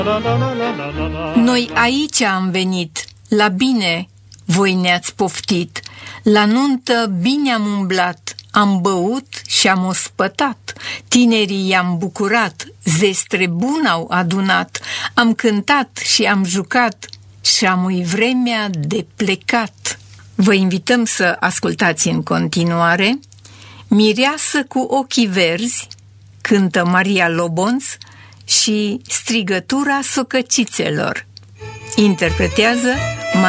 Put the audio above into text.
Noi aici am venit, la bine voi ne-ați poftit, la nuntă bine am umblat, am băut și am ospătat, tinerii i-am bucurat, zestre bun au adunat, am cântat și am jucat și am-i vremea de plecat. Vă invităm să ascultați în continuare Mireasă cu ochii verzi, cântă Maria Lobonț, și Strigătura socăcițelor, interpretează